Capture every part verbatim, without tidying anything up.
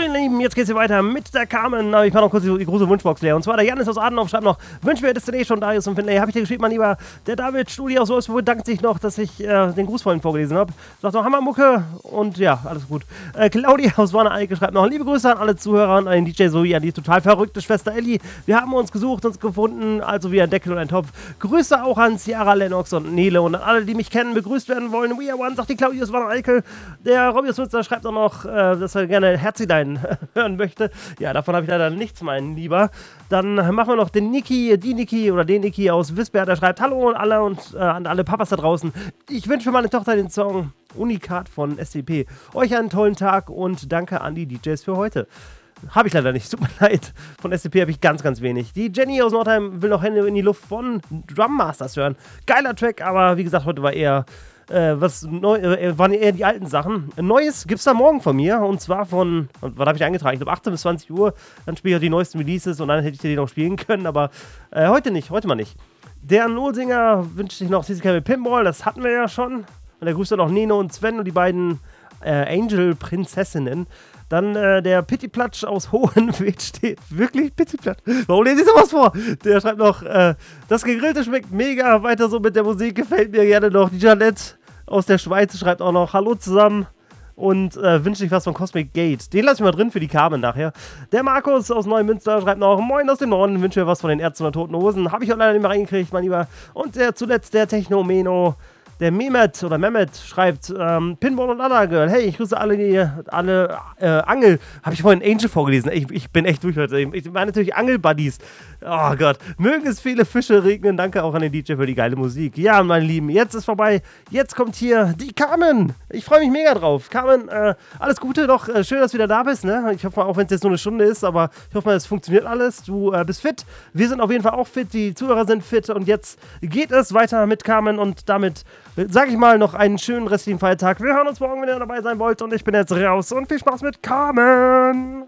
meine Lieben, jetzt geht's hier weiter mit der Carmen. Ich mache noch kurz die, die große Wunschbox leer. Und zwar der Janis aus Adenhof schreibt noch, wünschen wir Destiny schon Darius und Finlay. Habe ich dir geschrieben, mein Lieber. Der David Studi aus Wolfsburg bedankt sich noch, dass ich äh, den Gruß vorhin vorgelesen habe. Sagt noch Hammermucke und ja, alles gut. Äh, Claudia aus Wanne-Eicke schreibt noch, liebe Grüße an alle Zuhörer und an den D J Zoe, an die total verrückte Schwester Ellie. Wir haben uns gesucht, uns gefunden, also wie ein Deckel und ein Topf. Grüße auch an Ciara, Lennox und Nele und an alle, die mich kennen, begrüßt werden wollen. We are one, sagt die Claudia aus Wanne-Eicke. Der Robby aus Münster schreibt auch noch, äh, dass er gerne Herzilein hören möchte. Ja, davon habe ich leider nichts, mein Lieber. Dann machen wir noch den Niki, die Niki oder den Niki aus Wisbert, der schreibt, hallo an alle und äh, an alle Papas da draußen. Ich wünsche für meine Tochter den Song Unikat von S C P. Euch einen tollen Tag und danke an die D Js für heute. Habe ich leider nicht, tut mir leid. Von S C P habe ich ganz, ganz wenig. Die Jenny aus Nordheim will noch Hände in die Luft von Drum Masters hören. Geiler Track, aber wie gesagt, heute war eher Äh, was neu, äh, waren eher die alten Sachen. Neues gibt's da morgen von mir und zwar von, wann habe ich eingetragen? Ich glaube achtzehn bis zwanzig Uhr. Dann spiele ich auch die neuesten Releases und dann hätte ich die noch spielen können, aber äh, heute nicht, heute mal nicht. Der Nullsinger wünscht sich noch C C K mit Pinball, das hatten wir ja schon. Und der grüßt dann noch Nino und Sven und die beiden äh, Angel-Prinzessinnen. Dann äh, der Pittiplatsch aus Hohenweg steht. Wirklich Pittiplatsch? Warum lese ich sowas vor? Der schreibt noch, äh, das Gegrillte schmeckt mega. Weiter so mit der Musik, gefällt mir gerne noch. Die Janette aus der Schweiz schreibt auch noch, hallo zusammen. Und äh, wünscht sich was von Cosmic Gate. Den lasse ich mal drin für die Carmen nachher. Der Markus aus Neumünster schreibt noch, moin aus dem Norden. Wünsche mir was von den Ärzten und Toten Hosen. Habe ich auch leider nicht mehr reingekriegt, mein Lieber. Und der zuletzt der Technomeno. Der Mehmet oder Mehmet schreibt, ähm, Pinball und Anna Girl, hey, ich grüße alle, die, alle äh, Angel, habe ich vorhin Angel vorgelesen, ich, ich bin echt durch heute, ich meine natürlich Angel-Buddies, oh Gott, mögen es viele Fische regnen, danke auch an den D J für die geile Musik. Ja, meine Lieben, jetzt ist vorbei, jetzt kommt hier die Carmen, ich freue mich mega drauf. Carmen, äh, alles Gute doch, äh, schön, dass du wieder da bist, ne? Ich hoffe mal, auch wenn es jetzt nur eine Stunde ist, aber ich hoffe mal, es funktioniert alles, du äh, bist fit, wir sind auf jeden Fall auch fit, die Zuhörer sind fit und jetzt geht es weiter mit Carmen und damit sag ich mal, noch einen schönen restlichen Feiertag. Wir hören uns morgen, wenn ihr dabei sein wollt. Und ich bin jetzt raus. Und viel Spaß mit Carmen.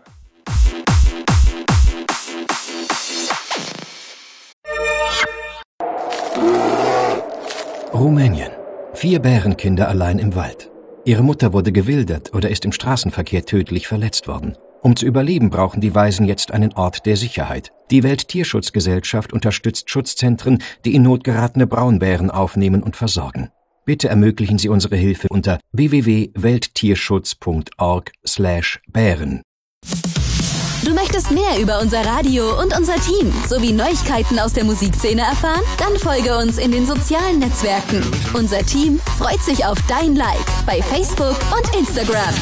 Rumänien. Vier Bärenkinder allein im Wald. Ihre Mutter wurde gewildert oder ist im Straßenverkehr tödlich verletzt worden. Um zu überleben, brauchen die Waisen jetzt einen Ort der Sicherheit. Die Welttierschutzgesellschaft unterstützt Schutzzentren, die in Not geratene Braunbären aufnehmen und versorgen. Bitte ermöglichen Sie unsere Hilfe unter w w w punkt welttierschutz punkt org slash Bären. Du möchtest mehr über unser Radio und unser Team sowie Neuigkeiten aus der Musikszene erfahren? Dann folge uns in den sozialen Netzwerken. Unser Team freut sich auf dein Like bei Facebook und Instagram.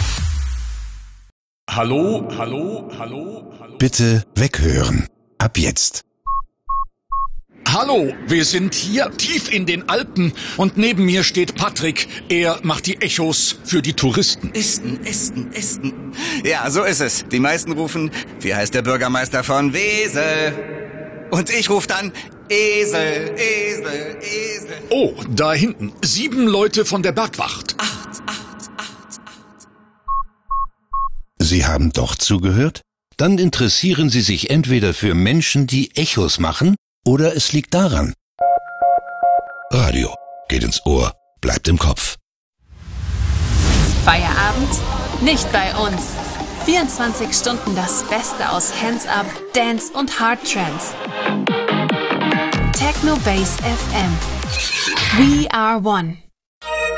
Hallo, hallo, hallo, hallo. Bitte weghören. Ab jetzt. Hallo, wir sind hier tief in den Alpen und neben mir steht Patrick. Er macht die Echos für die Touristen. Esten, Esten, Esten. Ja, so ist es. Die meisten rufen, wie heißt der Bürgermeister von Wesel? Und ich rufe dann, Esel, Esel, Esel. Oh, da hinten. Sieben Leute von der Bergwacht. Acht, acht, acht, acht. Sie haben doch zugehört? Dann interessieren Sie sich entweder für Menschen, die Echos machen, oder es liegt daran. Radio geht ins Ohr, bleibt im Kopf. Feierabend? Nicht bei uns. vierundzwanzig Stunden das Beste aus Hands Up, Dance und Hard Trance. Techno Base F M. We are one.